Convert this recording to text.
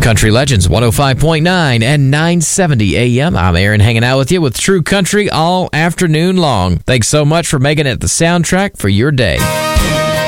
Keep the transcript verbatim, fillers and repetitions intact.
Country Legends one oh five point nine and nine seventy A M. I'm Aaron, hanging out with you with True Country all afternoon long. Thanks so much for making it the soundtrack for your day.